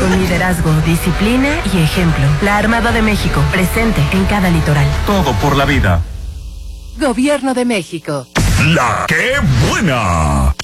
Con liderazgo, disciplina y ejemplo. La Armada de México, presente en cada litoral. Todo por la vida. Gobierno de México. La que buena.